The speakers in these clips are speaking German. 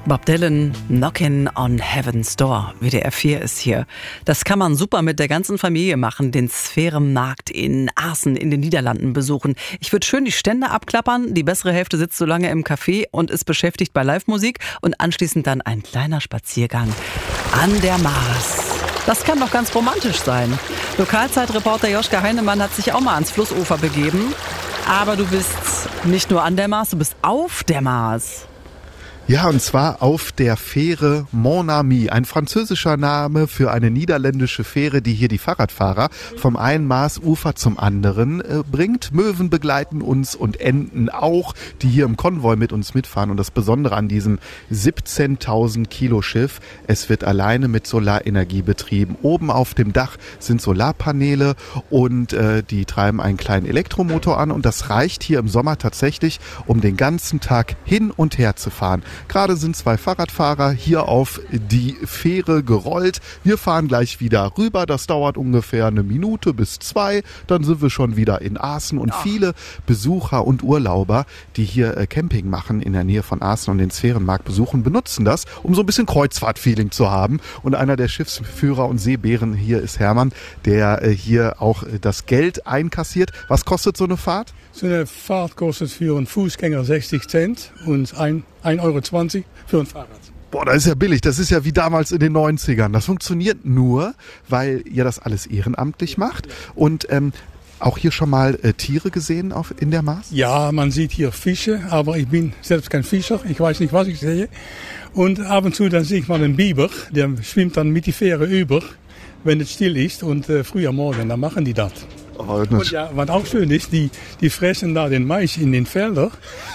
Bob Dylan, Knockin' on Heaven's Door. WDR 4 ist hier. Das kann man super mit der ganzen Familie machen, den Sphärenmarkt in Aachen in den Niederlanden besuchen. Ich würde schön die Stände abklappern, die bessere Hälfte sitzt so lange im Café und ist beschäftigt bei Live-Musik und anschließend dann ein kleiner Spaziergang an der Maas. Das kann doch ganz romantisch sein. Lokalzeitreporter Joschka Heinemann hat sich auch mal ans Flussufer begeben. Aber du bist nicht nur an der Maas, du bist auf der Maas. Ja, und zwar auf der Fähre Mon Ami, ein französischer Name für eine niederländische Fähre, die hier die Fahrradfahrer vom einen Maasufer zum anderen bringt. Möwen begleiten uns und Enten auch, die hier im Konvoi mit uns mitfahren. Und das Besondere an diesem 17.000 Kilo Schiff, es wird alleine mit Solarenergie betrieben. Oben auf dem Dach sind Solarpaneele und die treiben einen kleinen Elektromotor an. Und das reicht hier im Sommer tatsächlich, um den ganzen Tag hin und her zu fahren. Gerade sind 2 Fahrradfahrer hier auf die Fähre gerollt. Wir fahren gleich wieder rüber. Das dauert ungefähr 1 Minute bis 2. Dann sind wir schon wieder in Aachen. Und viele Besucher und Urlauber, die hier Camping machen in der Nähe von Aachen und den Sphärenmarkt besuchen, benutzen das, um so ein bisschen Kreuzfahrt-Feeling zu haben. Und einer der Schiffsführer und Seebären hier ist Hermann, der hier auch das Geld einkassiert. Was kostet so eine Fahrt? So eine Fahrt kostet für einen Fußgänger 60 Cent und 1,20 Euro für ein Fahrrad. Boah, das ist ja billig. Das ist ja wie damals in den 90ern. Das funktioniert nur, weil ihr das alles ehrenamtlich macht. Und auch hier schon mal Tiere gesehen in der Maas? Ja, man sieht hier Fische, aber ich bin selbst kein Fischer. Ich weiß nicht, was ich sehe. Und ab und zu dann sehe ich mal einen Biber, der schwimmt dann mit die Fähre über, wenn es still ist. Und früh am Morgen, dann machen die das. Und ja, was auch schön ist, die fressen da den Mais in den Feldern.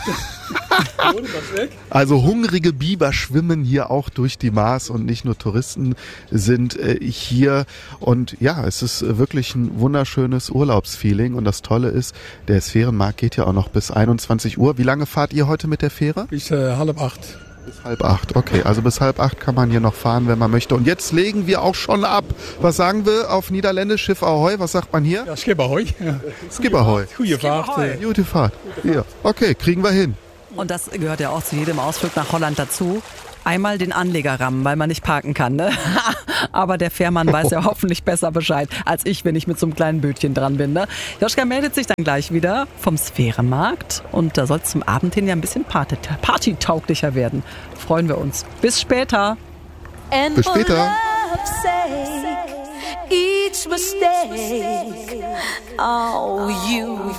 Also hungrige Biber schwimmen hier auch durch die Maas und nicht nur Touristen sind hier. Und ja, es ist wirklich ein wunderschönes Urlaubsfeeling. Und das Tolle ist, der Sphärenmarkt geht ja auch noch bis 21 Uhr. Wie lange fahrt ihr heute mit der Fähre? Bis 7:30. Bis 7:30, okay. Also bis 7:30 kann man hier noch fahren, wenn man möchte. Und jetzt legen wir auch schon ab. Was sagen wir auf Niederländisch? Schiff Ahoi, was sagt man hier? Ja, Skip Ahoi. Ja. Skip Ahoi. Gute Fahrt. Gute Fahrt. Ja. Okay, kriegen wir hin. Und das gehört ja auch zu jedem Ausflug nach Holland dazu. Einmal den Anleger rammen, weil man nicht parken kann, ne? Aber der Fährmann weiß ja hoffentlich besser Bescheid als ich, wenn ich mit so einem kleinen Bötchen dran bin, ne? Joschka meldet sich dann gleich wieder vom Sphärenmarkt und da soll es zum Abend hin ja ein bisschen partytauglicher werden. Freuen wir uns. Bis später. Bis später. Each mistake, oh, you